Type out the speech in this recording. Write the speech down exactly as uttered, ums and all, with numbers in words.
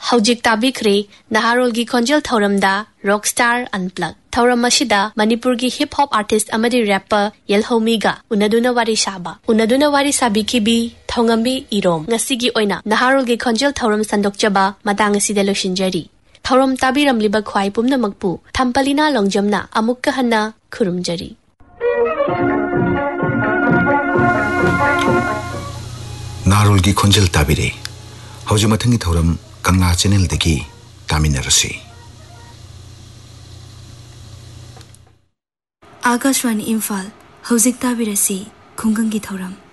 Haujik tabikre Naharolgi Konjel Thauramda Rockstar Unplugged. Thauram ashida Manipurgi hip hop artist amadi rapper Yelhomiga unaduna wari shaba. Unaduna wari sabi kibi Thongambi Irom. Ngasigi oina Naharolgi Konjel Thauram sandokjaba matang asida loshinjari. Thauram tabiram liba khwai pumna magpu Thampalina longjamna amukka hanna khurumjari. Naharolgi Konjel tabire. Haujumatangi Thauram Kangna channel deki taminarasi. Akashwani Imphal Hauzik tabirasi Khungangi Thauram.